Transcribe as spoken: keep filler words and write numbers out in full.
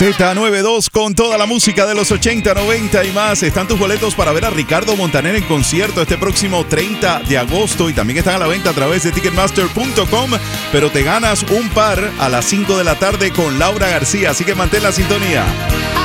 Z noventa y dos con toda la música de los ochenta, noventa y más. Están tus boletos para ver a Ricardo Montaner en concierto este próximo treinta de agosto y también están a la venta a través de ticketmaster punto com, pero te ganas un par a las cinco de la tarde con Laura García, así que mantén la sintonía.